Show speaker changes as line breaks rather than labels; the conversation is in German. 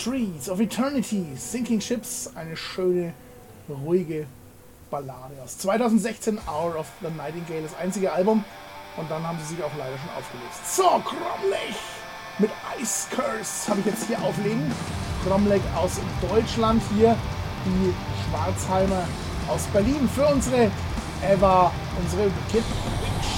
Streets of Eternity, Sinking Ships, eine schöne, ruhige Ballade aus 2016, Hour of the Nightingale, das einzige Album. Und dann haben sie sich auch leider schon aufgelöst. So, Cromlech mit Ice Curse habe ich jetzt hier auflegen. Cromlech aus Deutschland, hier die Schwarzheimer aus Berlin für unsere Eva, unsere Wicked Witch.